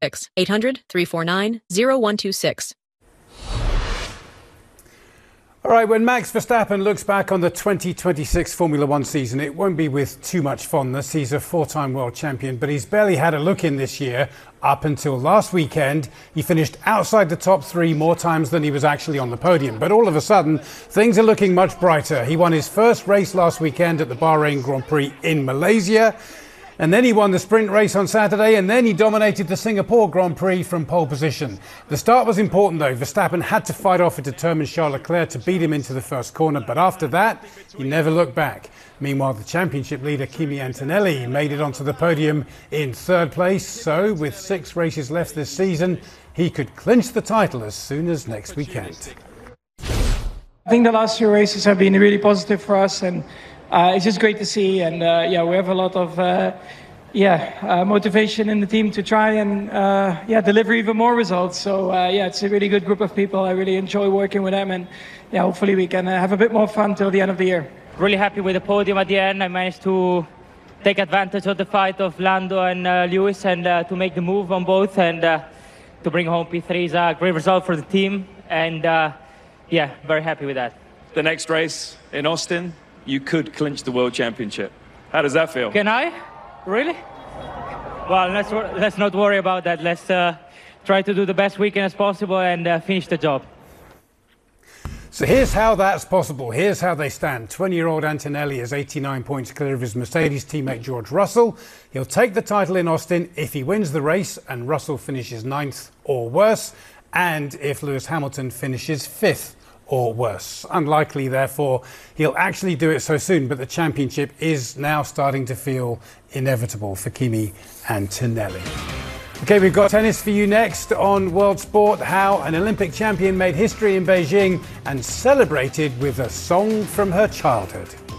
800-349-0126. All right, when Max Verstappen looks back on the 2026 Formula One season, it won't be with too much fondness. He's a four-time world champion, but he's barely had a look in this year. Up until last weekend, he finished outside the top three more times than he was actually on the podium. But all of a sudden, things are looking much brighter. He won his first race last weekend at the Bahrain Grand Prix in Malaysia. And then he won the sprint race on Saturday, and then he dominated the Singapore Grand Prix from pole position. The start was important though. Verstappen had to fight off a determined Charles Leclerc to beat him into the first corner, but after that, he never looked back. Meanwhile, the championship leader Kimi Antonelli made it onto the podium in third place. So, with 6 races left this season, he could clinch the title as soon as next weekend. I think the last few races have been really positive for us, and it's just great to see, and we have a lot of motivation in the team to try and deliver even more results. So it's a really good group of people. I really enjoy working with them, and hopefully we can have a bit more fun till the end of the year. Really happy with the podium at the end. I managed to take advantage of the fight of Lando and Lewis, and to make the move on both, and to bring home P3 is a great result for the team, and very happy with that. The next race in Austin, you could clinch the World Championship. How does that feel? Can I? Really? Well, let's not worry about that. Let's try to do the best weekend as possible and finish the job. So here's how that's possible. Here's how they stand. 20-year-old Antonelli is 89 points clear of his Mercedes teammate George Russell. He'll take the title in Austin if he wins the race and Russell finishes 9th or worse, and if Lewis Hamilton finishes 5th or worse. Unlikely, therefore, he'll actually do it so soon, but the championship is now starting to feel inevitable for Kimi Antonelli. Okay, we've got tennis for you next on World Sport. How an Olympic champion made history in Beijing and celebrated with a song from her childhood.